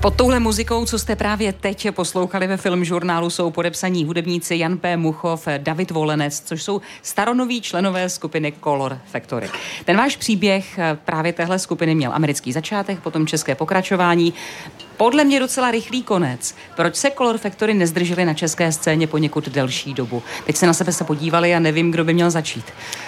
Pod touhle muzikou, co jste právě teď poslouchali ve Filmžurnálu, jsou podepsaní hudebníci Jan P. Muchov, David Volenec, což jsou staronoví členové skupiny Color Factory. Ten váš příběh právě téhle skupiny měl americký začátek, potom české pokračování. Podle mě docela rychlý konec. Proč se Color Factory nezdrželi na české scéně poněkud delší dobu? Teď se na sebe podívali a nevím, kdo by měl začít.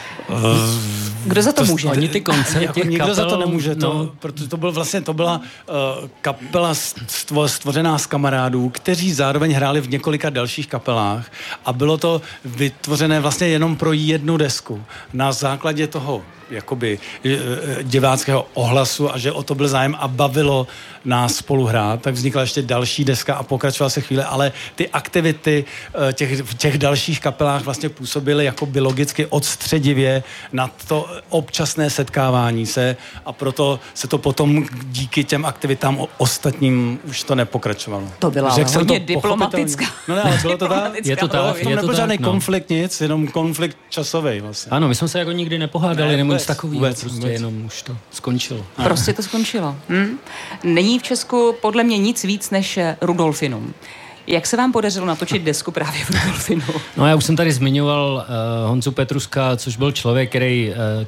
Kdo za to může? Oni ty koncerty nikdo kapel, za to nemůže, protože to byla kapela stvořená z kamarádů, kteří zároveň hráli v několika dalších kapelách a bylo to vytvořené vlastně jenom pro jednu desku. Na základě toho jakoby diváckého ohlasu a že o to byl zájem a bavilo nás spolu hrát, tak vznikla ještě další deska a pokračovala se chvíle, ale ty aktivity v těch dalších kapelách vlastně působily jakoby logicky odstředivě na to občasné setkávání se a proto se to potom díky těm aktivitám ostatním už to nepokračovalo. To byla hodně diplomatická. No ne, ale bylo to tak. Je to tak. V tom nebyl žádný konflikt nic, jenom konflikt časový vlastně. Ano, my jsme se jako nikdy nepohádali, nebo nic takového, prostě vůbec. jenom už to skončilo. Prostě to skončilo. Není v Česku podle mě nic víc než Rudolfinum. Jak se vám podařilo natočit desku právě v Rudolfinu? No já už jsem tady zmiňoval Honzu Petruska, což byl člověk, který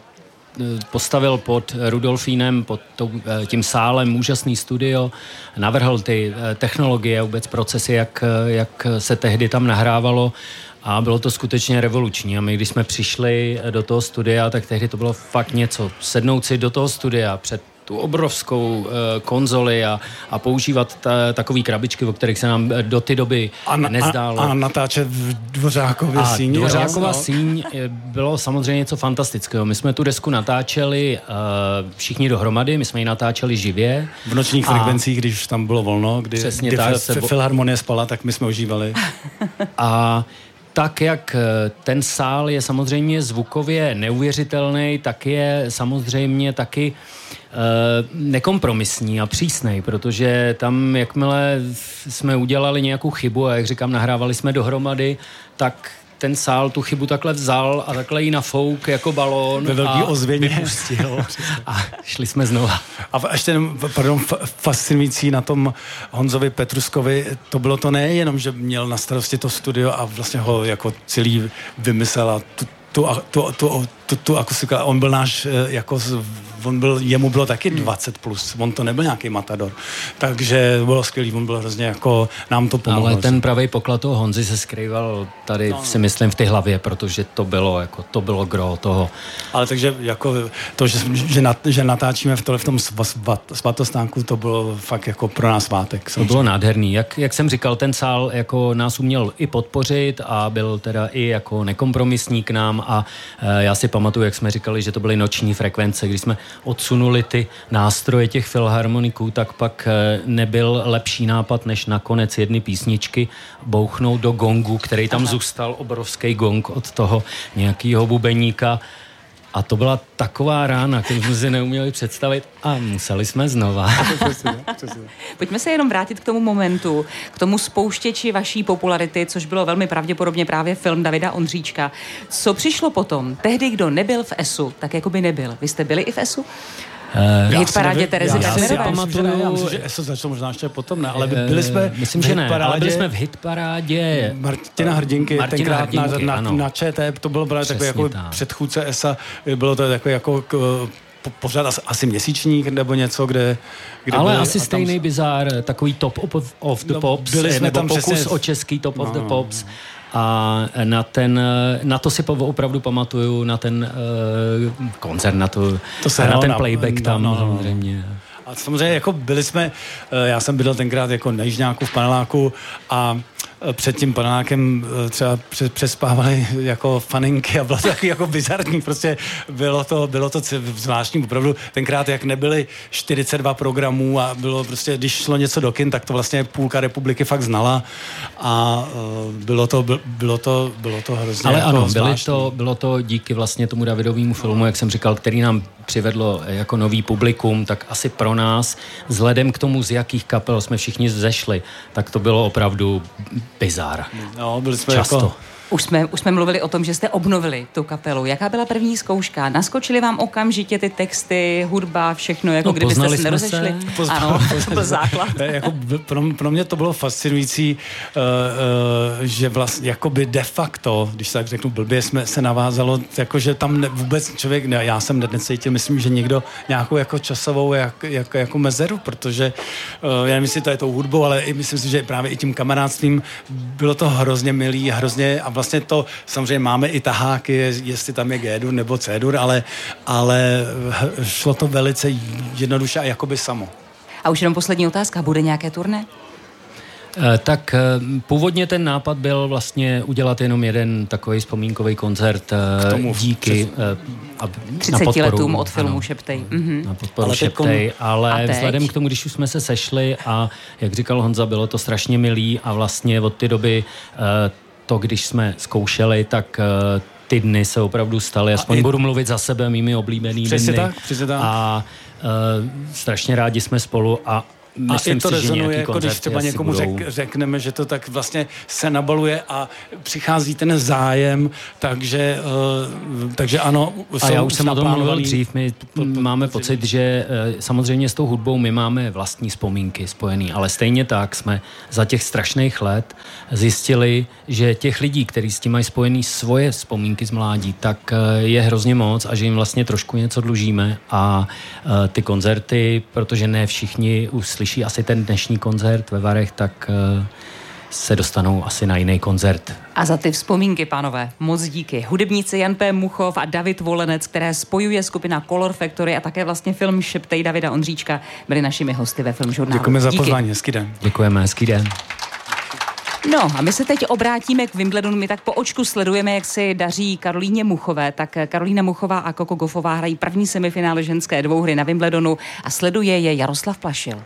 postavil pod Rudolfínem, pod tím sálem úžasný studio, navrhl ty technologie, vůbec procesy, jak se tehdy tam nahrávalo. A bylo to skutečně revoluční. A my, když jsme přišli do toho studia, tak tehdy to bylo fakt něco. Sednout si do toho studia před tu obrovskou konzoli a používat takové krabičky, o kterých se nám do té doby nezdálo. A natáčet v Dvořákově síni. Dvořákova síň bylo samozřejmě něco fantastického. My jsme tu desku natáčeli všichni dohromady, my jsme ji natáčeli živě. V nočních frekvencích, když tam bylo volno, kdy Filharmonie spala, tak my jsme užívali. A tak, jak ten sál je samozřejmě zvukově neuvěřitelný, tak je samozřejmě taky nekompromisní a přísnej, protože tam, jakmile jsme udělali nějakou chybu a jak říkám, nahrávali jsme dohromady, tak ten sál tu chybu takhle vzal a takhle ji nafouk jako balón a vypustil. A šli jsme znova. A ještě, fascinující na tom Honzovi Petruskovi, to bylo to nejenom, že měl na starosti to studio a vlastně ho jako celý vymyslel a tu akustiku, on byl náš, jemu bylo taky 20+, on to nebyl nějaký matador, takže bylo skvělý, on byl hrozně jako, nám to pomohlo. Ale ten pravý poklad toho Honzy se skrýval tady, si myslím, v té hlavě, protože to bylo gro toho. Ale takže jako to, že natáčíme v tom svatostánku, to bylo fakt jako pro nás svátek. To bylo nádherný. Jak jsem říkal, ten sál jako nás uměl i podpořit a byl teda i jako nekompromisní k nám a já si pamatuju, jak jsme říkali, že to byly noční frekvence, když jsme odsunuli ty nástroje těch filharmoniků, tak pak nebyl lepší nápad, než nakonec jedny písničky bouchnout do gongu, který tam zůstal, obrovský gong od toho nějakýho bubeníka. A to byla taková rána, kterou jsme si neuměli představit a museli jsme znova. Pojďme se jenom vrátit k tomu momentu, k tomu spouštěči vaší popularity, což bylo velmi pravděpodobně právě film Davida Ondříčka. Co přišlo potom? Tehdy, kdo nebyl v ESu, tak jako by nebyl. Vy jste byli i v ESu? Hitparádě Terezy Gardnerové. Já myslím, že ESO začalo možná ještě potom, ne, ale byli jsme myslím, že ne, ale byli jsme v hitparádě Martina Hrdinky, tenkrát na ČT, to bylo právě takový jako předchůdce ESA, bylo to takový jako pořád asi měsíčník nebo něco, kde ale byli, asi stejný bizár, takový Top of the Pops, nebo pokus o český Top of the Pops. A na to si opravdu pamatuju, na ten koncert, na ten playback tam samozřejmě. A samozřejmě jako byli jsme, já jsem bydlel tenkrát jako na Jižňáku v paneláku a před tím panelákem třeba přespávali jako faninky a bylo to taky jako bizarní, prostě bylo to zvláštní, opravdu tenkrát, jak nebyly 42 programů a bylo prostě, když šlo něco do kin, tak to vlastně půlka republiky fakt znala a bylo to hrozně. Ale jako ano, bylo to díky vlastně tomu Davidovému filmu, jak jsem říkal, který nám přivedlo jako nový publikum, tak asi pro nás, vzhledem k tomu, z jakých kapel jsme všichni zešli, tak to bylo opravdu bizár. No, byli jsme často. jako Už jsme mluvili o tom, že jste obnovili tu kapelu. Jaká byla první zkouška? Naskočili vám okamžitě ty texty, hudba, všechno, jako kdybyste se nerozešli? Ano, to byl základ. Jako pro mě to bylo fascinující, že vlastně jakoby de facto, když tak řeknu blbě, jsme se navázalo, jakože tam vůbec člověk, já jsem necítil, myslím, že někdo nějakou jako časovou jako mezeru, protože já nevím, jestli to je tou hudbou, ale myslím si, že právě i tím kamarádstvím bylo to hrozně milý, hrozně a vlastně to, samozřejmě máme i taháky, jestli tam je G-dur nebo C-dur, ale šlo to velice jednoduše a jakoby samo. A už jenom poslední otázka, bude nějaké turné? Tak původně ten nápad byl vlastně udělat jenom jeden takový vzpomínkový koncert díky 30 letům od filmu Šeptej. Na podporu Šeptej, ale vzhledem k tomu, když už jsme se sešli a jak říkal Honza, bylo to strašně milý a vlastně od té doby to, když jsme zkoušeli, tak ty dny se opravdu staly, aspoň budu mluvit za sebe, mými oblíbenými dny. Přesně tak. A strašně rádi jsme spolu a myslím to si, že rezonuje, jako když třeba někomu řekneme, že to tak vlastně se nabaluje a přichází ten zájem, takže ano. A já už jsem o tom mluvil dřív, my máme pocit, že samozřejmě s tou hudbou my máme vlastní vzpomínky spojený, ale stejně tak jsme za těch strašných let zjistili, že těch lidí, kteří s tím mají spojený svoje vzpomínky z mládí, tak je hrozně moc a že jim vlastně trošku něco dlužíme a ty koncerty, protože ne všichni uslyší asi ten dnešní koncert ve Varech, tak se dostanou asi na jiný koncert. A za ty vzpomínky, pánové, moc díky. Hudebníci Jan P. Muchov a David Volenec, které spojuje skupina Color Factory a také vlastně film Šeptej Davida Ondříčka, byli našimi hosty ve Filmžurnálu. Děkujeme za pozvání, hezký den. Děkujeme, hezký den. No a my se teď obrátíme k Wimbledonu. My tak po očku sledujeme, jak si daří Karolíně Muchové. Tak Karolína Muchová a Coco Gauffová hrají první semifinále ženské dvouhry na Wimbledonu a sleduje je Jaroslav Plašil.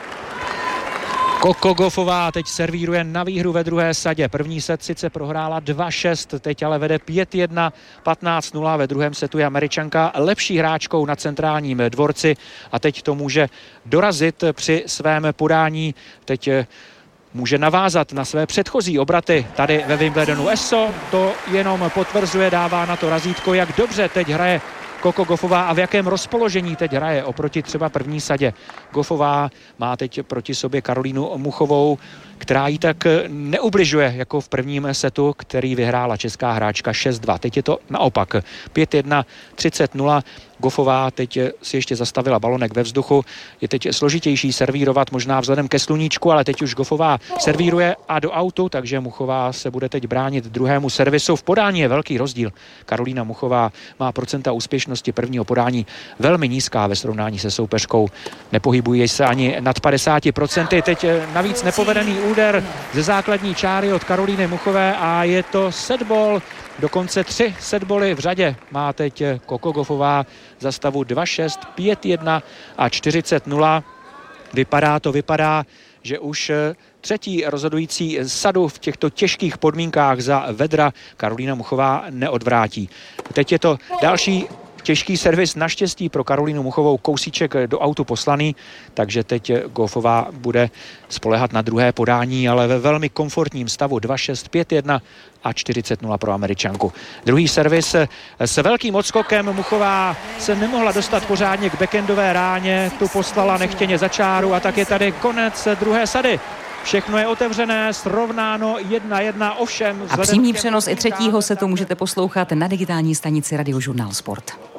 Coco Gauffová teď servíruje na výhru ve druhé sadě. První set sice prohrála 2-6, teď ale vede 5-1, 15-0. Ve druhém setu je Američanka lepší hráčkou na centrálním dvorci a teď to může dorazit při svém podání. Teď může navázat na své předchozí obraty tady ve Wimbledonu. Eso to jenom potvrzuje, dává na to razítko, jak dobře teď hraje Coco Gauffová a v jakém rozpoložení teď hraje oproti třeba první sadě. Gauffová má teď proti sobě Karolínu Muchovou, která jí tak neubližuje jako v prvním setu, který vyhrála česká hráčka 6-2. Teď je to naopak 5-1, 30-0. Gauffová teď si ještě zastavila balonek ve vzduchu. Je teď složitější servírovat možná vzhledem ke sluníčku, ale teď už Gauffová servíruje a do autu, takže Muchová se bude teď bránit druhému servisu. V podání je velký rozdíl. Karolína Muchová má procenta úspěšnosti prvního podání velmi nízká ve srovnání se soupeřkou. Nepohybuje se ani nad 50%. Teď navíc nepovedený úder ze základní čáry od Karolíny Muchové a je to setball. Dokonce 3 setboly v řadě má teď Coco Gauffová za stavu 2-6, 5-1 a 40-0. Vypadá, že už třetí rozhodující sadu v těchto těžkých podmínkách za vedra Karolína Muchová neodvrátí. Teď je to další těžký servis, naštěstí pro Karolínu Muchovou kousíček do autu poslaný, takže teď Gauffová bude spoléhat na druhé podání, ale ve velmi komfortním stavu 2-6, 5-1 a 40-0 pro Američanku. Druhý servis s velkým odskokem. Muchová se nemohla dostat pořádně k backendové ráně, tu poslala nechtěně za čáru a tak je tady konec druhé sady. Všechno je otevřené, srovnáno 1-1, ovšem... A přímý přenos i třetího setu můžete poslouchat na digitální stanici Radiožurnál Sport.